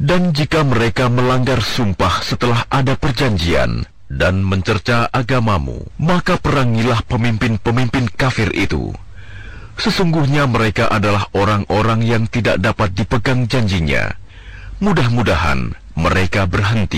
Dan jika mereka melanggar sumpah setelah ada perjanjian dan mencerca agamamu, maka perangilah pemimpin-pemimpin kafir itu. Sesungguhnya mereka adalah orang-orang yang tidak dapat dipegang janjinya. Mudah-mudahan mereka berhenti.